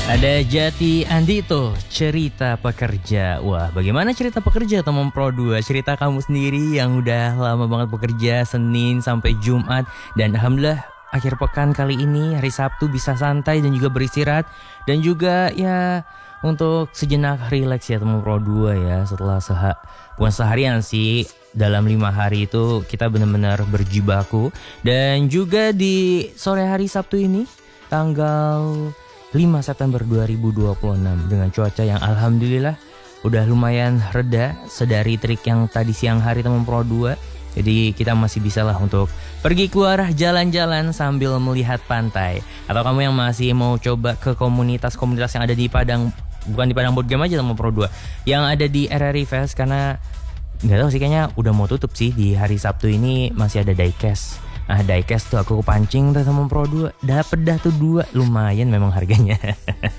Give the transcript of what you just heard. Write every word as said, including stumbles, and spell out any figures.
Ada Jati Andito, cerita pekerja. Wah, bagaimana cerita pekerja teman Pro dua? Cerita kamu sendiri yang udah lama banget bekerja Senin sampai Jumat. Dan alhamdulillah akhir pekan kali ini hari Sabtu bisa santai dan juga beristirahat. Dan juga ya untuk sejenak relax ya teman Pro dua ya. Setelah seha, bukan seharian sih, dalam lima hari itu kita benar-benar berjibaku. Dan juga di sore hari Sabtu ini tanggal lima September dua ribu dua puluh enam dengan cuaca yang alhamdulillah udah lumayan reda sedari trik yang tadi siang hari teman Pro dua. Jadi kita masih bisa lah untuk pergi keluar jalan-jalan sambil melihat pantai. Atau kamu yang masih mau coba ke komunitas-komunitas yang ada di Padang, bukan di Padang Board Game aja teman Pro dua, yang ada di R R I Fest, karena nggak tahu sih kayaknya udah mau tutup sih di hari Sabtu ini, masih ada diecast. Nah diecast tuh aku kepancing tuh teman Pro dua, dapet dah tuh dua, lumayan memang harganya.